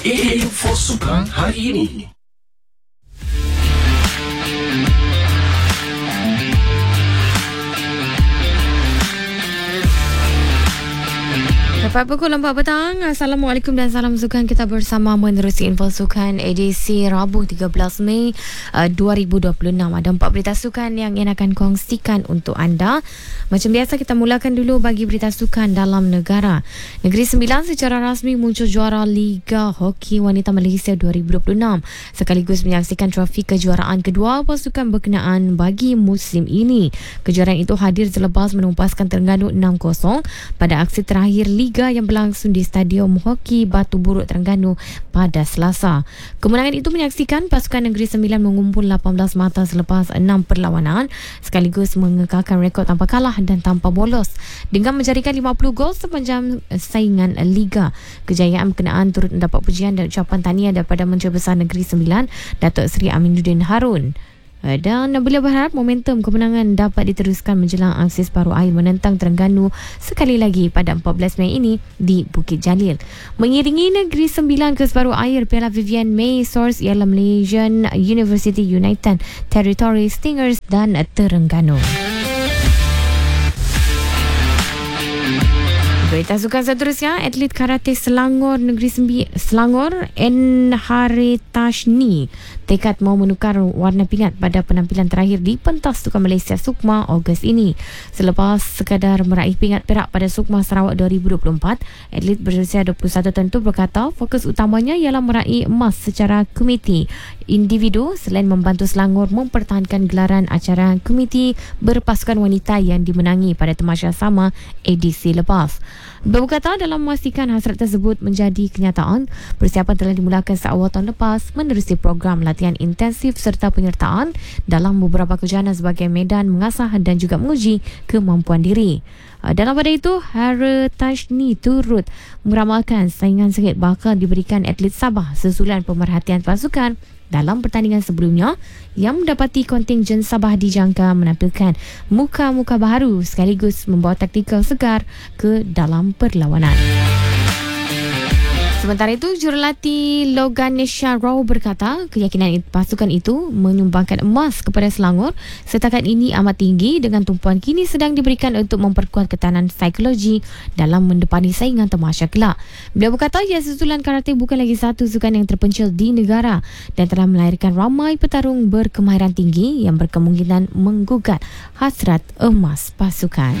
Info Sukan hari ini. Tepat pukul 4 petang. Assalamualaikum dan salam sukan. Kita bersama menerusi info sukan edisi Rabu 13 Mei 2026. Ada 4 berita sukan yang Ian akan kongsikan untuk anda. Macam biasa, kita mulakan dulu bagi berita sukan dalam negara. Negeri Sembilan secara rasmi muncul juara Liga Hoki Wanita Malaysia 2026 sekaligus menyaksikan trofi kejuaraan kedua pasukan berkenaan bagi musim ini. Kejuaraan itu hadir selepas menumpaskan Terengganu 6-0 pada aksi terakhir Liga yang berlangsung di Stadium Hoki Batu Buruk Terengganu pada Selasa. Kemenangan itu menyaksikan pasukan Negeri Sembilan mengumpul 18 mata selepas 6 perlawanan sekaligus mengekalkan rekod tanpa kalah dan tanpa bolos dengan menjadikan 50 gol sepanjang saingan Liga. Kejayaan berkenaan turut mendapat pujian dan ucapan tahniah daripada Menteri Besar Negeri Sembilan, Datuk Seri Aminuddin Harun. Dan beliau berharap momentum kemenangan dapat diteruskan menjelang aksi separuh akhir menentang Terengganu sekali lagi pada 14 Mei ini di Bukit Jalil. Mengiringi Negeri Sembilan ke separuh akhir Piala Vivian May, source ialah Malaysian University United Territory Stingers dan Terengganu. Berita sukan seterusnya, atlet karate Selangor Selangor Enharitashni tekad mau menukar warna pingat pada penampilan terakhir di pentas Sukan Malaysia Sukma Ogos ini. Selepas sekadar meraih pingat perak pada Sukma Sarawak 2024, atlet berusia 21 tahun itu berkata fokus utamanya ialah meraih emas secara komiti individu selain membantu Selangor mempertahankan gelaran acara komiti berpasukan wanita yang dimenangi pada tamasya sama edisi lepas. Berkata dalam memastikan hasrat tersebut menjadi kenyataan, persiapan telah dimulakan seawal tahun lepas menerusi program latihan intensif serta penyertaan dalam beberapa kejohanan sebagai medan mengasah dan juga menguji kemampuan diri. Dalam pada itu, Haritashni turut meramalkan saingan sengit bakal diberikan atlet Sabah sesulan pemerhatian pasukan dalam pertandingan sebelumnya yang mendapati kontingen Sabah dijangka menampilkan muka-muka baru sekaligus membawa taktikal segar ke dalam perlawanan. Sementara itu, jurulatih Loganesha Rao berkata keyakinan pasukan itu menyumbangkan emas kepada Selangor setakat ini amat tinggi dengan tumpuan kini sedang diberikan untuk memperkuat ketahanan psikologi dalam mendepani saingan tamasya kelak. Beliau berkata ya, susulan karate bukan lagi satu sukan yang terpencil di negara dan telah melahirkan ramai petarung berkemahiran tinggi yang berkemungkinan menggugat hasrat emas pasukan.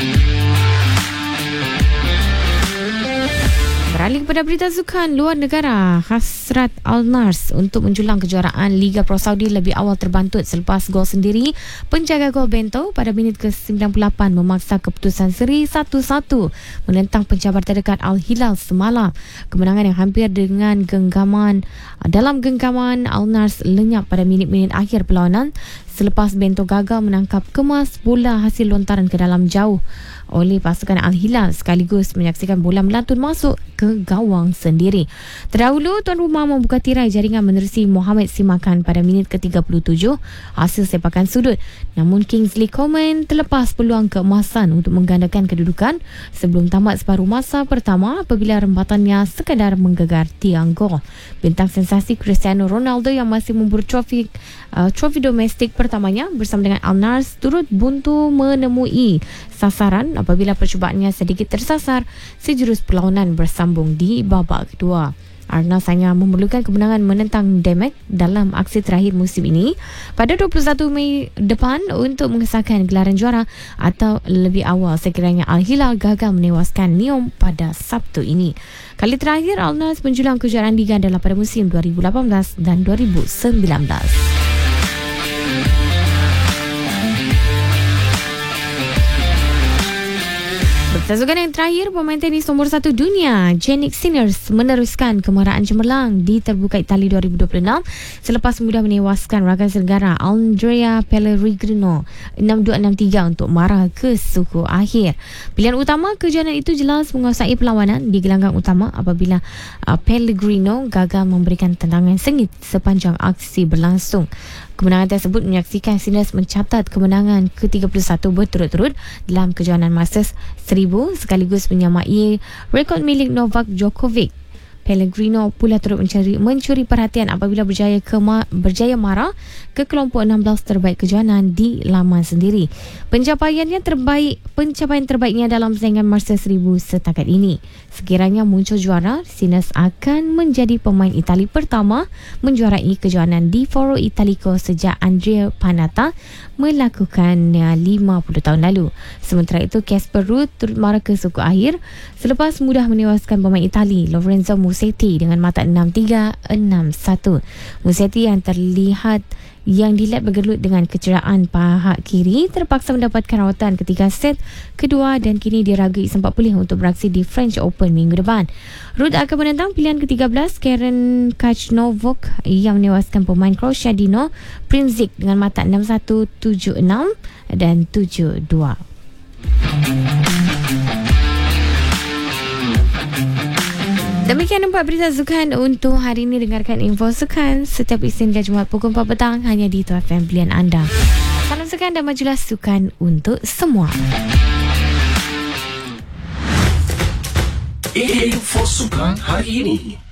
Beralih kepada berita sukan luar negara, hasrat Al-Nars untuk menjulang kejuaraan Liga Pro Saudi lebih awal terbantut selepas gol sendiri penjaga gol Bento pada minit ke-98 memaksa keputusan seri 1-1 menentang pencabar terdekat Al-Hilal semalam. Kemenangan yang hampir dengan genggaman Al-Nars lenyap pada minit-minit akhir perlawanan selepas Bento gagal menangkap kemas bola hasil lontaran ke dalam jauh oleh pasukan Al-Hilal sekaligus menyaksikan bola melantun masuk ke gawang sendiri. Terdahulu, tuan rumah membuka tirai jaringan menerusi Mohamed Simakan pada minit ke-37 hasil sepakan sudut. Namun Kingsley Coman terlepas peluang keemasan untuk menggandakan kedudukan sebelum tamat separuh masa pertama apabila rempatannya sekadar menggegar tiang gol. Bintang sensasi Cristiano Ronaldo yang masih memburu trofi domestik pertamanya bersama dengan Al-Nars turut buntu menemui sasaran apabila percubaannya sedikit tersasar sejurus perlawanan bersambung di babak kedua. Al-Nars hanya memerlukan kemenangan menentang Demek dalam aksi terakhir musim ini pada 21 Mei depan untuk mengesahkan gelaran juara atau lebih awal sekiranya Al-Hilal gagal menewaskan Neom pada Sabtu ini. Kali terakhir Al-Nars menjulang kejuaraan Liga adalah pada musim 2018 dan 2019. Sukan yang terakhir, pemain tenis nombor 1 dunia Jannik Sinner meneruskan kemarahan cemerlang di Terbuka Itali 2026 selepas mudah menewaskan rakan senegara Andrea Pellegrino 6-2-6-3 untuk marah ke suku akhir. Pilihan utama kejohanan itu jelas menguasai perlawanan di gelanggang utama apabila Pellegrino gagal memberikan tendangan sengit sepanjang aksi berlangsung. Kemenangan tersebut menyaksikan Sinner mencatat kemenangan ke-31 berturut-turut dalam kejohanan Masters 1000 sekaligus menyamai rekod milik Novak Djokovic. Pellegrino pula turut mencuri perhatian apabila berjaya marah ke kelompok 16 terbaik kejohanan di laman sendiri. Pencapaian terbaiknya dalam persaingan Marsa 1000 setakat ini. Sekiranya muncul juara, Sinus akan menjadi pemain Itali pertama menjuarai kejohanan di Foro Italico sejak Andrea Panatta melakukannya 50 tahun lalu. Sementara itu, Casper Ruud turut marah ke suku akhir selepas mudah menewaskan pemain Itali Lorenzo Musetti dengan mata 6-3, 6-1. Musetti yang dilihat bergelut dengan kecederaan paha kiri terpaksa mendapatkan rawatan ketika set kedua dan kini diragui sempat pulih untuk beraksi di French Open minggu depan. Ruud akan menentang pilihan ke-13 Karen Khachanov yang menewaskan pemain Croatia Dino Prinzic dengan mata 6-1, 7-6 dan 7-2. Demikian 4 berita sukan untuk hari ini. Dengarkan info sukan setiap Isnin dan Jumaat pukul 4 petang hanya di Itu FM pilihan anda. Salam sukan dan majulah sukan untuk semua. Info sukan hari ini.